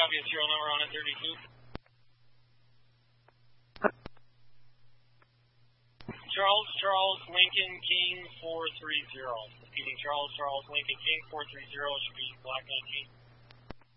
copy a serial number on it, 32. Charles, Lincoln, King, 430. Repeating, Charles, Lincoln, King, 430. Should be Black 19.